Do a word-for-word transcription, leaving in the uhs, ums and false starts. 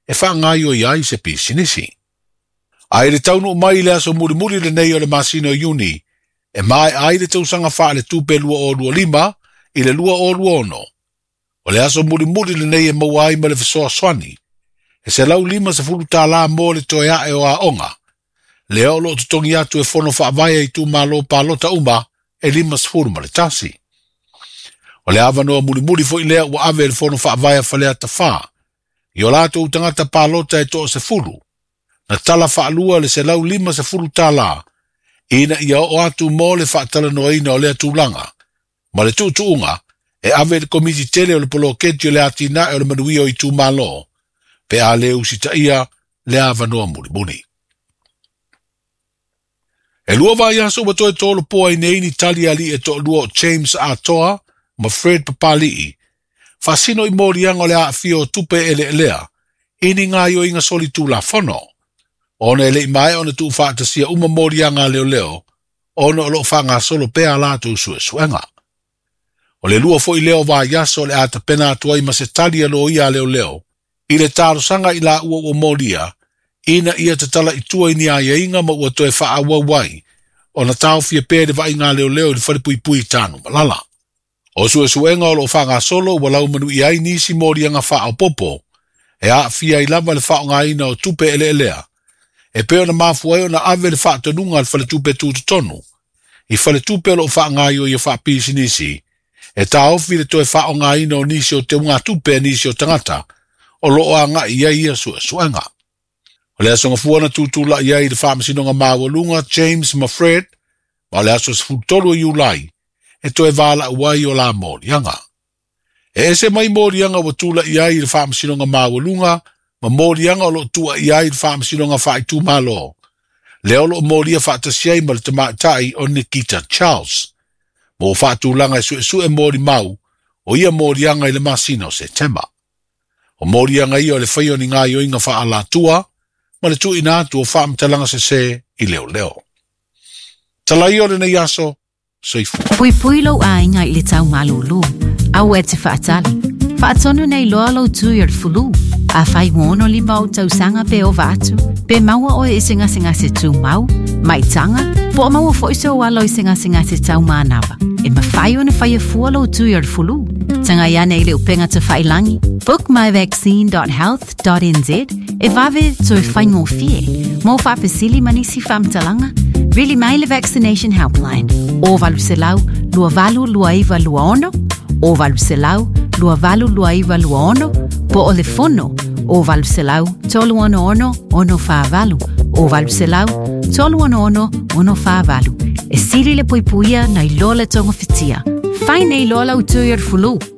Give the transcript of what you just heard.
e whaangai o iai se pisinisi. Ai le taunu mai le aso muri muri le nei o le masino uni, e mai ai le tausanga wha le tupe lua o lua lima, i le lua o lua ono. O le aso muri muri le nei e mawai ma le fisoa swani, e se lau lima se fulu tā la mo le toe a e o a onga. Le o lo tutongi atu e fono wha avaya i tu malo palota uma, e lima se fulu ma le tasi. O le avanoa muri muri fo i lea ua ave le fono wha avaya whalea ta wha. I o lato utangata palota e to se fulu. Na tala wha alua le se lau lima se fulu tā la, ina ia o atu mo le wha tala noa ina o lea tūlanga. Ma le tū tūunga, e ave le komiti tele o le polo keti o le atina e o le manuia o i tū malo. Pe a le usita ia le avanoa muri muri. E lua vai aso wa toe tolo poa i neini tali ali e to lua o James a toa, ma Fred papali. Fasino i morianga o le a fio tupe ele elea, ini ngā yo inga soli tū la fono. Ona ele i mai ona tū whaatasia uma morianga leo leo, ona o lo whanga solo pea lātu sue suenga. O le lua fo i leo vai aso le ata pena atua i ma se tali alo ia leo leo, i le tāro sanga i la ua o moria, ina ia te tala i tua i ni a inga ma ua toe wha awa wai, o na tau fia pēre wa inga leo leo i whare pui pui tānu malala. O sue suenga o lo whanga solo, wa lau manu i ai nisi mori anga wha o popo, e a fia i lava le wha o ngā ina o tupe ele elea, e peo na mafu ai o na ave le wha tonunga al whale tupe tūtu tonu, i whale tupe lo wha ngā io i wha pisi nisi, e ta ofi le toe wha o ngā ina o nisi o te unga tupe nisi o tangata, o lo o anga i ai ia sue suenga. O le aso ngafuana tūtula i ai le whamasino ngā mawalunga, James ma Fred, ma le aso sfutolo i ulai, e toe vala uai o la morianga. E ese mai morianga wa tula i ai le whamasino ngā mawalunga, ma morianga o lo tua i ai le whamasino ngā whai tū malo. Le o lo moria whaatasiai ma le tamaitai o Nikita Charles. Mo whaatulanga e su e su e mori mau, o ia morianga i le masino se tema. O morianga i o le whaio ni ngā ioinga wha ala tua, ma le tu ina atu o whaamtalanga se se i leo leo. Talai o le nei aso, soifu. Pui pui lo a inga i le tau malulu, au e te whaatali. Whaatonu nei loa lo tu i fulu, a whai wono li mau tau sanga pe o vatu, pe maua o e singa singa se tu mau, mai tanga, po o maua foiso o alo i singa singa se tau manawa. E ma whai o ne whai e fua lo tu i fulu. Tanga ia nei le upenga te whailangi, book my vaccine dot health dot n z, e vave to whai ngō fie, mō whapesili manisi whamtalanga, really mai le vaccination helpline, o valu se lau, lua valu lua iwa lua ono, o valu se lau, lua valu lua iwa lua ono, po o le fono, o valu se lau, tolu ono ono, ono wha valu, o valu se lau, tolu ono ono, ono wha valu, e siri le poipuia na i loa le tonga fitia, whai nei loa lau tuiar fulu.